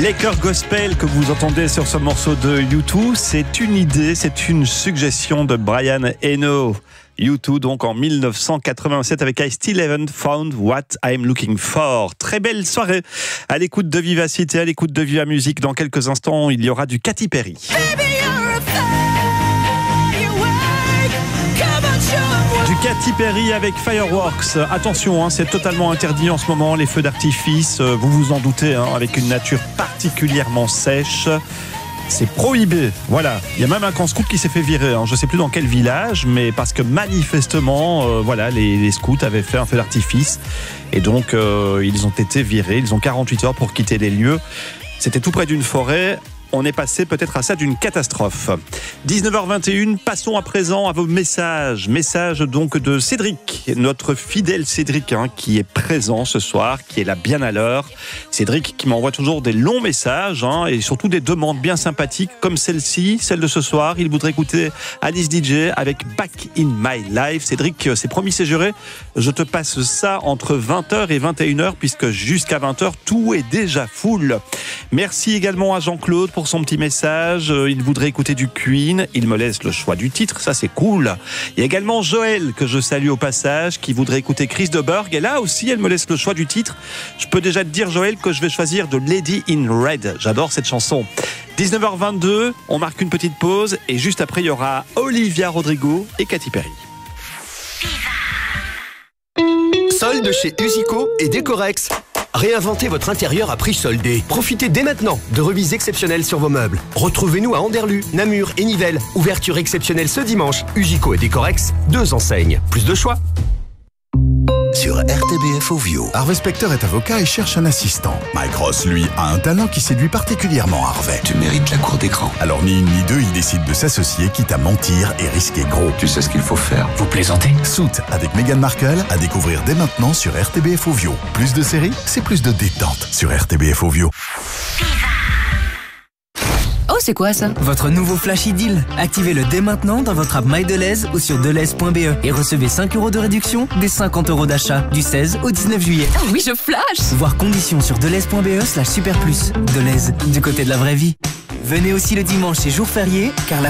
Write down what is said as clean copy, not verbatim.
Les chœurs gospel que vous entendez sur ce morceau de U2, c'est une idée, c'est une suggestion de Brian Eno. U2 donc en 1987 avec I Still Haven't Found What I'm Looking For. Très belle soirée à l'écoute de Vivacité, à l'écoute de Viva Musique. Dans quelques instants, il y aura du Katy Perry. Du Katy Perry avec Fireworks. Attention, c'est totalement interdit en ce moment, les feux d'artifice. Vous vous en doutez, avec une nature particulièrement sèche. C'est prohibé, voilà. Il y a même un camp scout qui s'est fait virer. Je ne sais plus dans quel village, mais parce que manifestement, les scouts avaient fait un feu d'artifice. Et donc, ils ont été virés. Ils ont 48 heures pour quitter les lieux. C'était tout près d'une forêt. On est passé peut-être à ça d'une catastrophe. 19h21, passons à présent à vos messages. Message donc de Cédric, notre fidèle Cédric, qui est présent ce soir, qui est là bien à l'heure. Cédric qui m'envoie toujours des longs messages et surtout des demandes bien sympathiques comme celle-ci, celle de ce soir. Il voudrait écouter Alice DJ avec Back in My Life. Cédric, c'est promis, c'est juré. Je te passe ça entre 20h et 21h puisque jusqu'à 20h, tout est déjà full. Merci également à Jean-Claude pour son petit message. Il voudrait écouter du Queen. Il me laisse le choix du titre. Ça, c'est cool. Il y a également Joël, que je salue au passage, qui voudrait écouter Chris de Burgh. Et là aussi, elle me laisse le choix du titre. Je peux déjà te dire, Joël, que je vais choisir de Lady in Red. J'adore cette chanson. 19h22, on marque une petite pause. Et juste après, il y aura Olivia Rodrigo et Katy Perry. Solde chez Usico et Décorex. Réinventez votre intérieur à prix soldé. Profitez dès maintenant de remises exceptionnelles sur vos meubles. Retrouvez-nous à Anderlu, Namur et Nivelles. Ouverture exceptionnelle ce dimanche. Usico et Décorex, 2 enseignes. Plus de choix. Sur RTBF Ovio. Harvey Specter est avocat et cherche un assistant. Mike Ross, lui, a un talent qui séduit particulièrement Harvey. Tu mérites la cour d'écran. Alors ni une ni deux, il décide de s'associer, quitte à mentir et risquer gros. Tu sais ce qu'il faut faire. Vous plaisantez? Suit avec Meghan Markle à découvrir dès maintenant sur RTBF Ovio. Plus de séries, c'est plus de détente sur RTBF Ovio. Oh, c'est quoi ça? Votre nouveau Flash Deal. Activez-le dès maintenant dans votre app MyDeleuze ou sur deleuze.be et recevez 5 € de réduction des 50 € d'achat du 16 au 19 juillet. Ah oui, je flash! Voir conditions sur deleuze.be/super plus. Deleuze, du côté de la vraie vie. Venez aussi le dimanche et jour férié, car la